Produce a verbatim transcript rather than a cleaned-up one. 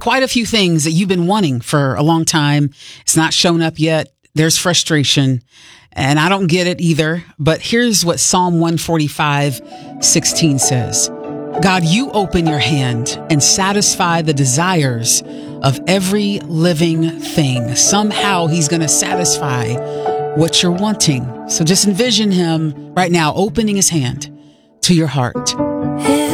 quite a few things that you've been wanting for a long time. It's not shown up yet. There's frustration, and I don't get it either. But here's what Psalm one forty-five sixteen says. God, you open your hand and satisfy the desires of every living thing. Somehow he's going to satisfy what you're wanting. So just envision him right now opening his hand to your heart.